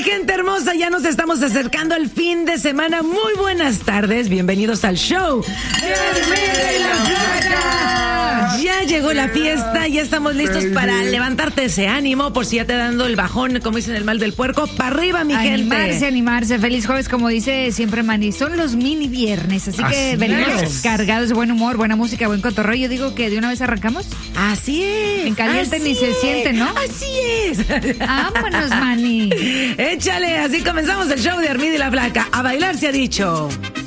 mi gente hermosa, ya nos estamos acercando al fin de semana. Muy buenas tardes, bienvenidos al show de la Flaca. Ya llegó la fiesta, ya estamos listos para levantarte ese ánimo, por si ya te dando el bajón, como dicen el mal del puerco, para arriba, mi gente. Animarse, feliz jueves, como dice siempre Manny, son los mini viernes, así que venimos cargados de buen humor, buena música, buen cotorreo. Yo digo que de una vez arrancamos. Así es. En caliente ni se siente, ¿no? Así es. Vámonos, Manny. Échale, así comenzamos el show de Armida y la Flaca. A bailar se ha dicho.